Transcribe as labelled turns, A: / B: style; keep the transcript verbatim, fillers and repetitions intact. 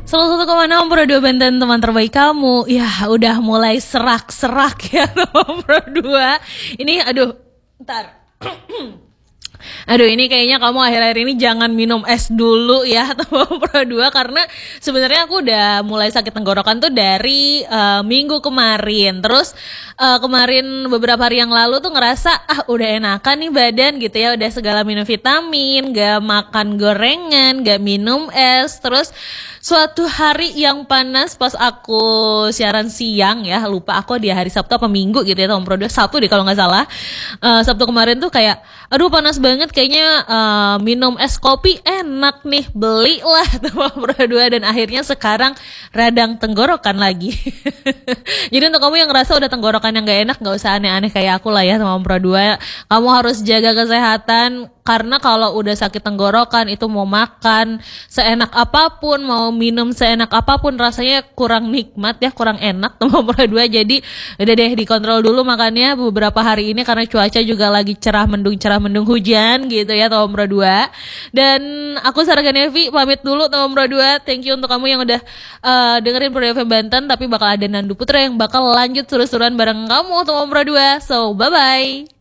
A: Selalu satu koma enam Pro dua Banten, teman terbaik kamu. Ya udah mulai serak-serak ya teman Pro dua. Ini aduh, ntar Aduh ini kayaknya kamu akhir-akhir ini jangan minum es dulu ya teman Pro dua. Karena sebenarnya aku udah mulai sakit tenggorokan tuh dari uh, minggu kemarin. Terus uh, kemarin beberapa hari yang lalu tuh ngerasa ah udah enakan nih badan gitu ya. Udah segala minum vitamin, gak makan gorengan, gak minum es. Terus suatu hari yang panas pas aku siaran siang ya, lupa aku di hari Sabtu apa Minggu gitu ya teman Pro dua, Sabtu deh kalau nggak salah. uh, Sabtu kemarin tuh kayak aduh panas banget kayaknya, uh, minum es kopi enak nih, belilah teman Pro dua, dan akhirnya sekarang radang tenggorokan lagi. Jadi untuk kamu yang ngerasa udah tenggorokan yang gak enak, gak usah aneh-aneh kayak aku lah ya teman Pro dua. Kamu harus jaga kesehatan, karena kalau udah sakit tenggorokan itu mau makan seenak apapun, mau minum seenak apapun rasanya kurang nikmat ya, kurang enak teman Pro dua. Jadi udah deh dikontrol dulu makannya beberapa hari ini, karena cuaca juga lagi cerah mendung cerah mendung hujan gitu ya teman Pro dua. Dan aku Sarah Ganevi pamit dulu teman Pro dua. Thank you untuk kamu yang udah uh, dengerin Pro F M Banten, tapi bakal ada Nandu Putra yang bakal lanjut seru-seruan bareng kamu teman Pro dua. So bye bye.